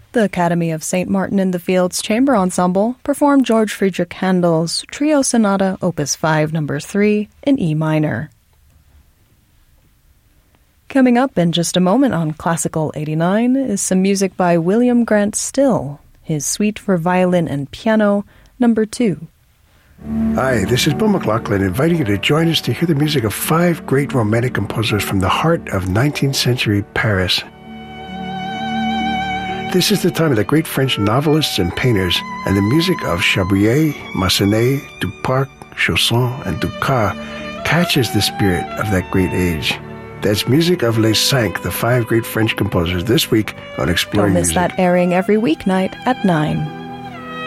The Academy of St. Martin in the Fields Chamber Ensemble performed George Friedrich Handel's Trio Sonata Opus 5 No. 3 in E minor. Coming up in just a moment on Classical 89 is some music by William Grant Still, his Suite for Violin and Piano No. 2. Hi, this is Bill McLaughlin inviting you to join us to hear the music of 5 great Romantic composers from the heart of 19th century Paris. This is the time of the great French novelists and painters, and the music of Chabrier, Massenet, Duparc, Chausson, and Dukas catches the spirit of that great age. That's music of Les Cinq, the 5 great French composers, this week on Exploring Don't miss Music. that airing every weeknight at 9.